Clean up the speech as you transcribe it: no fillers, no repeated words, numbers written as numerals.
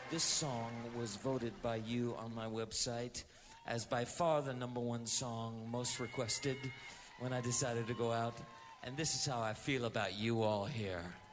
This song was voted by you on my website as by far the #1 song most requested when I decided to go out. And this is how I feel about you all here.